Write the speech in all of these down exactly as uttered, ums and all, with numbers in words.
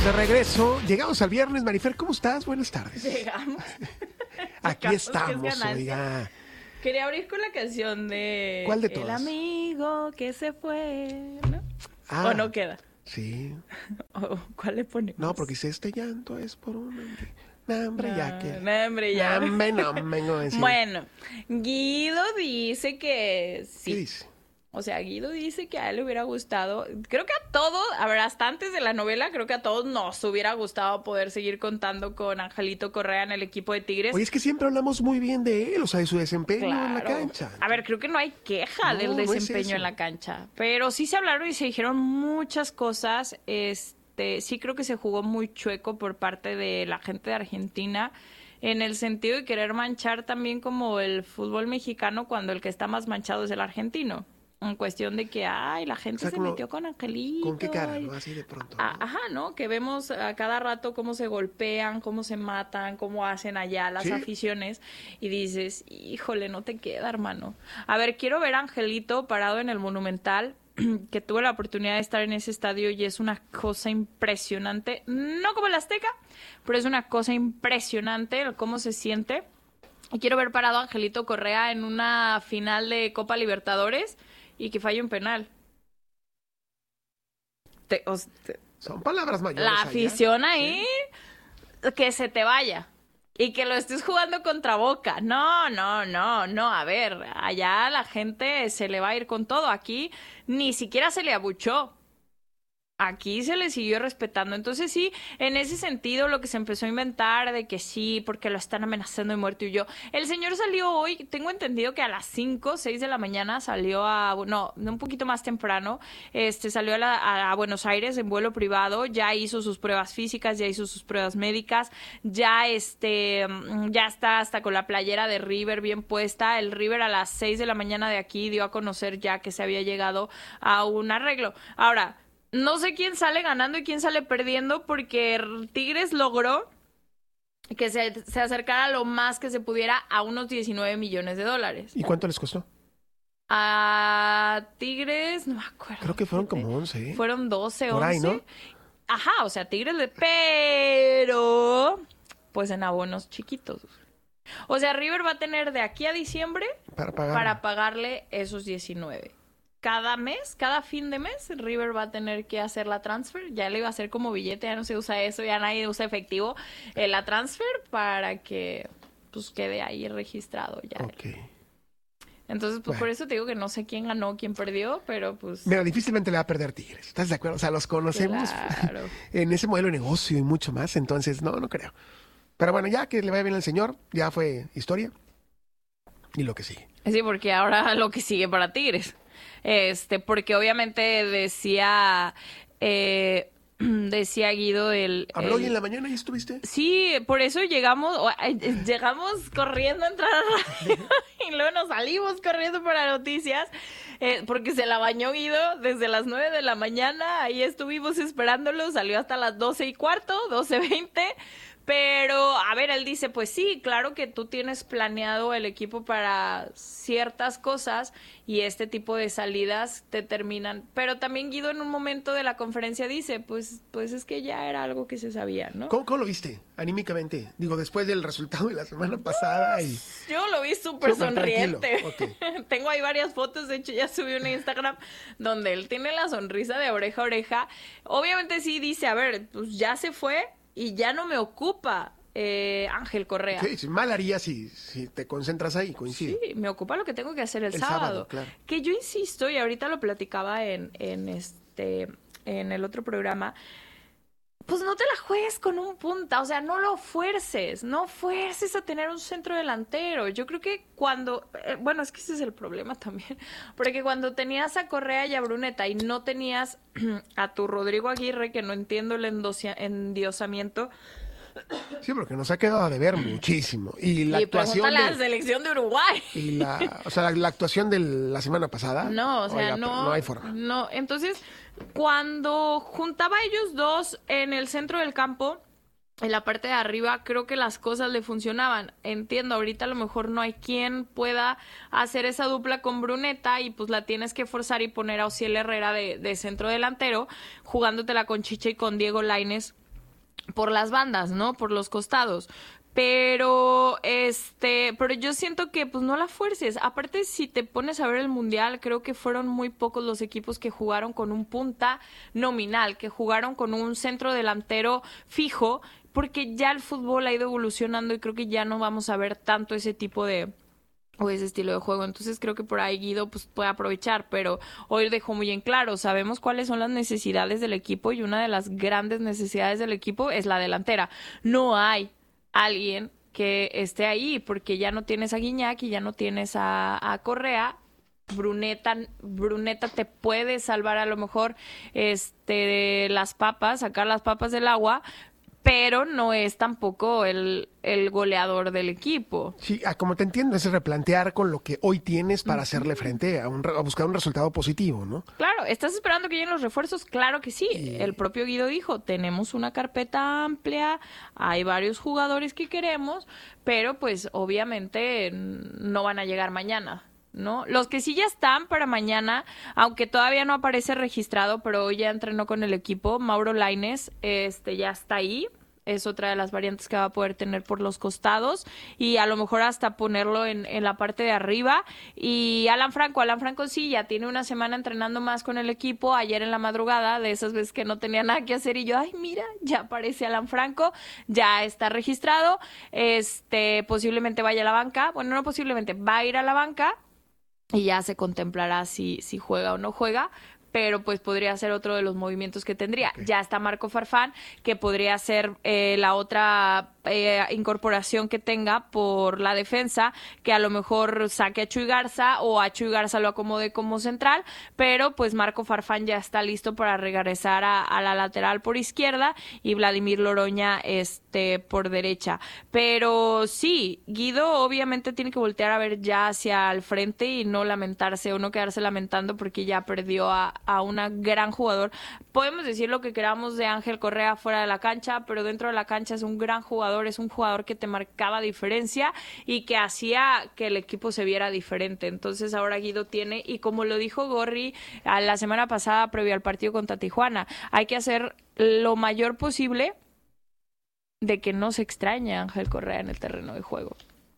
De regreso, llegamos al viernes. Marifer, ¿cómo estás? Buenas tardes. Llegamos. Aquí Llegamos, estamos, oiga. Quería abrir con la canción de... ¿Cuál de El todas? amigo que se fue, ¿no? Ah, ¿O no queda? Sí. ¿O cuál le ponemos? No, porque dice, este llanto es por un hombre. No, hombre, No, ya que... no, hombre, ya. No, hombre, no, hombre, no, decía. Bueno, Guido dice que sí. ¿Qué dice? O sea, Guido dice que a él le hubiera gustado, creo que a todos, a ver, hasta antes de la novela, creo que a todos nos hubiera gustado poder seguir contando con Angelito Correa en el equipo de Tigres. Oye, es que siempre hablamos muy bien de él, o sea, de su desempeño en la Claro. cancha. A ver, creo que no hay queja No, del no es desempeño eso. en la cancha, pero sí se hablaron y se dijeron muchas cosas. Este, sí creo que se jugó muy chueco por parte de la gente de Argentina, en el sentido de querer manchar también como el fútbol mexicano cuando el que está más manchado es el argentino. En cuestión de que, ay, la gente O sea, se como- metió con Angelito. ¿Con qué cara, y- no? Así de pronto. ¿no? Ah, ajá, ¿no? Que vemos a cada rato cómo se golpean, cómo se matan, cómo hacen allá las Sí. aficiones y dices, híjole, no te queda, hermano. A ver, quiero ver a Angelito parado en el Monumental, que tuve la oportunidad de estar en ese estadio y es una cosa impresionante, no como el Azteca, pero es una cosa impresionante el cómo se siente. Y quiero ver parado a Angelito Correa en una final de Copa Libertadores y que falle un penal. Te- o- te- Son palabras mayores. la allá. afición ahí, que se te vaya. Y que lo estés jugando contra Boca. No, no, no, no. A ver, allá la gente se le va a ir con todo. Aquí ni siquiera se le abuchó. Aquí se le siguió respetando. Entonces sí, en ese sentido lo que se empezó a inventar de que sí, porque lo están amenazando de muerte y yo. El señor salió hoy, tengo entendido que a las cinco, seis de la mañana salió a, no, un poquito más temprano, este salió a, la- a- a Buenos Aires en vuelo privado, ya hizo sus pruebas físicas, ya hizo sus pruebas médicas, ya este, mm, ya está hasta con la playera de River bien puesta. El River a las seis de la mañana de aquí dio a conocer ya que se había llegado a un arreglo. Ahora, no sé quién sale ganando y quién sale perdiendo porque Tigres logró que se, se acercara lo más que se pudiera a unos diecinueve millones de dólares. ¿Y cuánto les costó? A Tigres, no me acuerdo. Creo que fueron fíjate. como once, ¿eh? Fueron doce, Por ahí, once. ¿no? Ajá, o sea, Tigres de... Pero, pues en abonos chiquitos. O sea, River va a tener de aquí a diciembre Para pagar. para pagarle esos diecinueve. Cada mes, cada fin de mes, River va a tener que hacer la transfer. Ya le iba a hacer como billete, ya no se usa eso, ya nadie usa efectivo. eh, la transfer para que pues quede ahí registrado ya. Ok. Entonces, pues Bueno. por eso te digo que no sé quién ganó, quién perdió, pero pues... Mira, difícilmente le va a perder Tigres. ¿Estás de acuerdo? O sea, los conocemos Claro. en ese modelo de negocio y mucho más. Entonces, no, no creo. Pero bueno, ya que le vaya bien al señor, ya fue historia. Y lo que sigue. Sí, porque ahora lo que sigue para Tigres. Este, porque obviamente decía, eh, decía Guido el... ¿Habló el- hoy en la mañana y estuviste? Sí, por eso llegamos, o, ay, llegamos corriendo a entrar a la radio y luego nos salimos corriendo para noticias, eh, porque se la bañó Guido desde las nueve de la mañana, ahí estuvimos esperándolo, salió hasta las doce y cuarto, doce veinte. Pero, a ver, él dice, pues sí, claro que tú tienes planeado el equipo para ciertas cosas y este tipo de salidas te terminan. Pero también Guido en un momento de la conferencia dice, pues, pues es que ya era algo que se sabía, ¿no? ¿Cómo, cómo lo viste anímicamente? Digo, después del resultado de la semana pasada y... Yo lo vi súper Súper sonriente. tranquilo, Tengo ahí varias fotos, de hecho ya subí una Instagram donde él tiene la sonrisa de oreja a oreja. Obviamente sí dice, a ver, pues ya se fue y ya no me ocupa eh, Ángel Correa. Sí, sí, mal haría si, si te concentras ahí, coincide. Sí, me ocupa lo que tengo que hacer el, El sábado. sábado, claro. Que yo insisto, y ahorita lo platicaba en, en este, en el otro programa, pues no te la juegues con un punta, o sea, no lo fuerces, no fuerces a tener un centro delantero. Yo creo que cuando, eh, bueno, es que ese es el problema también, porque cuando tenías a Correa y a Bruneta y no tenías a tu Rodrigo Aguirre, que no entiendo el endosia- endiosamiento, Sí, porque nos ha quedado de ver muchísimo. Y la y actuación pregúntale a la de, selección de Uruguay. y la, o sea, la, la actuación de la semana pasada. No, o sea, oiga, no. no hay forma. No, entonces, cuando juntaba a ellos dos en el centro del campo, en la parte de arriba, creo que las cosas le funcionaban. Entiendo, ahorita a lo mejor no hay quien pueda hacer esa dupla con Bruneta y pues la tienes que forzar y poner a Ociel Herrera de, de centro delantero, jugándotela con Chicha y con Diego Lainez por las bandas, ¿no? Por los costados. Pero, este, pero yo siento que, pues, no la fuerces. Aparte, si te pones a ver el Mundial, creo que fueron muy pocos los equipos que jugaron con un punta nominal, que jugaron con un centro delantero fijo, porque ya el fútbol ha ido evolucionando y creo que ya no vamos a ver tanto ese tipo de... o ese estilo de juego. Entonces creo que por ahí Guido pues puede aprovechar, pero hoy dejó muy en claro, sabemos cuáles son las necesidades del equipo y una de las grandes necesidades del equipo es la delantera. No hay alguien que esté ahí porque ya no tienes a Guiñac y ya no tienes a, a Correa. Bruneta, Bruneta te puede salvar a lo mejor este las papas, sacar las papas del agua, pero no es tampoco el, el goleador del equipo. Sí, ah, como te entiendo, es replantear con lo que hoy tienes para hacerle frente a, un, a buscar un resultado positivo, ¿no? Claro, ¿estás esperando que lleguen los refuerzos? Claro que sí. Y... el propio Guido dijo, tenemos una carpeta amplia, hay varios jugadores que queremos, pero pues obviamente no van a llegar mañana, ¿no? Los que sí ya están para mañana, aunque todavía no aparece registrado, pero hoy ya entrenó con el equipo, Mauro Lainez, este ya está ahí, es otra de las variantes que va a poder tener por los costados y a lo mejor hasta ponerlo en, en la parte de arriba. Y Alan Franco, Alan Franco sí, ya tiene una semana entrenando más con el equipo, ayer en la madrugada, de esas veces que no tenía nada que hacer y yo, ay mira, ya aparece Alan Franco, ya está registrado, este posiblemente vaya a la banca, bueno no posiblemente, va a ir a la banca y ya se contemplará si, si juega o no juega, pero pues podría ser otro de los movimientos que tendría. Okay. Ya está Marco Farfán, que podría ser eh, la otra eh, incorporación que tenga por la defensa, que a lo mejor saque a Chuy Garza o a Chuy Garza lo acomode como central, pero pues Marco Farfán ya está listo para regresar a, a la lateral por izquierda y Vladimir Loroña este por derecha. Pero sí, Guido obviamente tiene que voltear a ver ya hacia el frente y no lamentarse o no quedarse lamentando porque ya perdió a a un gran jugador. Podemos decir lo que queramos de Ángel Correa fuera de la cancha, pero dentro de la cancha es un gran jugador, es un jugador que te marcaba diferencia y que hacía que el equipo se viera diferente. Entonces ahora Guido tiene, y como lo dijo Gorri la semana pasada previo al partido contra Tijuana, hay que hacer lo mayor posible de que no se extrañe a Ángel Correa en el terreno de juego.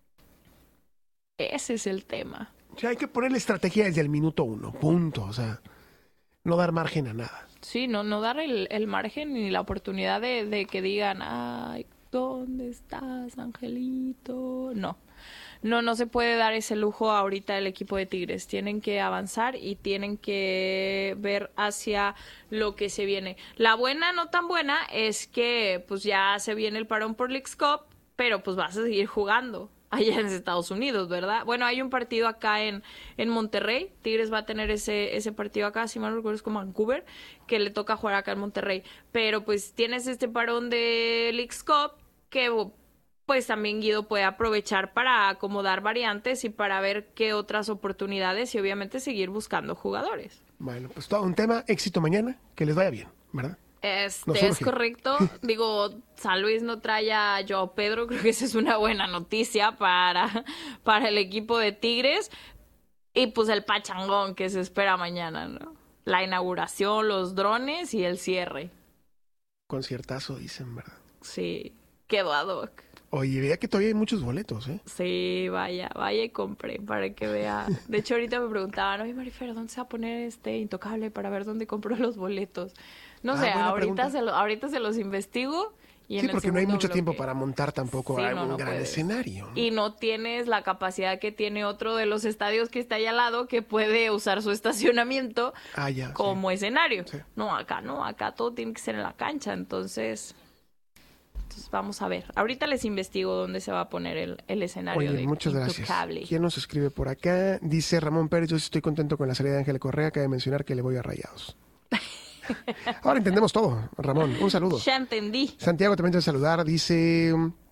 Ese es el tema. O sea, hay que ponerle estrategia desde el minuto uno, punto, o sea... no dar margen a nada. Sí, no, no dar el, el margen ni la oportunidad de, de que digan, ay, ¿dónde estás, Angelito? No, no, no se puede dar ese lujo ahorita el equipo de Tigres. Tienen que avanzar y tienen que ver hacia lo que se viene. La buena, no tan buena, es que pues ya se viene el parón por Leagues Cup, pero pues vas a seguir jugando allá en Estados Unidos, ¿verdad? Bueno, hay un partido acá en, en Monterrey. Tigres va a tener ese, ese partido acá, si mal no recuerdo es con Vancouver, que le toca jugar acá en Monterrey. Pero pues tienes este parón de Leagues Cup que pues también Guido puede aprovechar para acomodar variantes y para ver qué otras oportunidades y obviamente seguir buscando jugadores. Bueno, pues todo un tema. Éxito mañana. Que les vaya bien, ¿verdad? Este, es correcto. Digo, San Luis no trae a Joao Pedro. Creo que esa es una buena noticia para, para el equipo de Tigres. Y pues el pachangón que se espera mañana, ¿no? La inauguración, los drones y el cierre. Conciertazo, dicen, ¿verdad? Sí, quedó ad hoc. Oye, vea que todavía hay muchos boletos, ¿eh? Sí, vaya, vaya y compre para que vea. De hecho, ahorita me preguntaban, oye, Marifer, ¿dónde se va a poner este Intocable para ver dónde compró los boletos? No ah, sé, ahorita se, lo, ahorita se los investigo. Y sí, en porque el no hay mucho bloque, tiempo para montar tampoco sí, a no, un no gran puedes. escenario, ¿no? Y no tienes la capacidad que tiene otro de los estadios que está ahí al lado, que puede usar su estacionamiento ah, ya, como sí. escenario. Sí. No, acá no, acá todo tiene que ser en la cancha, entonces... Entonces vamos a ver. Ahorita les investigo dónde se va a poner el, el escenario. Oye, de muchas Intocable. gracias. ¿Quién nos escribe por acá? Dice Ramón Pérez, yo sí estoy contento con la salida de Ángel Correa, cabe mencionar que le voy a Rayados. Ahora entendemos todo, Ramón. Un saludo. Ya entendí. Santiago también te va a saludar. Dice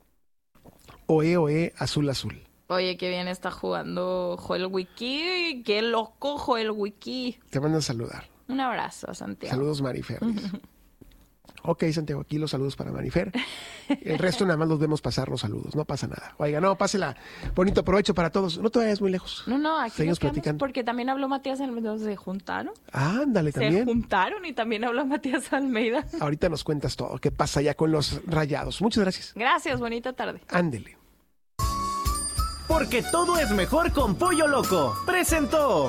Oe, oe, azul, azul. Oye, qué bien está jugando Joel Wiki. Qué loco Joel Wiki. Te mando a saludar. Un abrazo a Santiago. Saludos, Marifer. Ok, Santiago, aquí los saludos para Marifer. El resto nada más los vemos pasar los saludos, no pasa nada. Oiga, no, pásela. Bonito provecho para todos. No te vayas muy lejos. No, no, aquí seguimos nos quedamos platicando. porque también habló Matías Almeida, se juntaron. Ándale, Se también. juntaron y también habló Matías Almeida. Ahorita nos cuentas todo. ¿Qué pasa ya con los Rayados? Muchas gracias. Gracias, bonita tarde. Ándele. Porque todo es mejor con Pollo Loco. Presentó.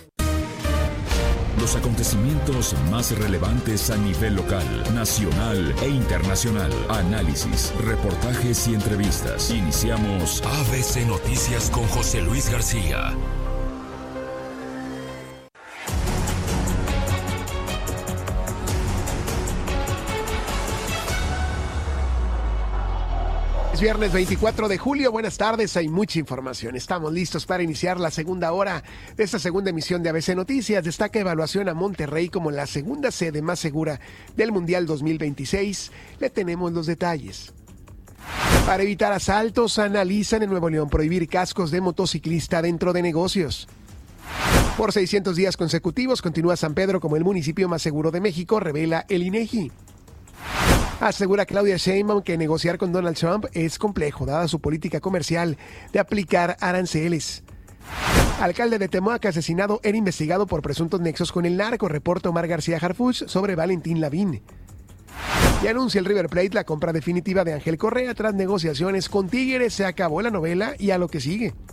Los acontecimientos más relevantes a nivel local, nacional e internacional. Análisis, reportajes y entrevistas. Iniciamos A B C Noticias con José Luis García. Es viernes veinticuatro de julio, buenas tardes, hay mucha información. Estamos listos para iniciar la segunda hora de esta segunda emisión de A B C Noticias. Destaca evaluación a Monterrey como la segunda sede más segura del Mundial dos mil veintiséis. Le tenemos los detalles. Para evitar asaltos, analizan en Nuevo León prohibir cascos de motociclista dentro de negocios. Por seiscientos días consecutivos continúa San Pedro como el municipio más seguro de México, revela el INEGI. Asegura Claudia Sheinbaum que negociar con Donald Trump es complejo, dada su política comercial de aplicar aranceles. Alcalde de Temoac asesinado era investigado por presuntos nexos con el narco, reporta Omar García Harfuch sobre Valentín Lavín. Y anuncia el River Plate la compra definitiva de Ángel Correa tras negociaciones con Tigres. Se acabó la novela y a lo que sigue.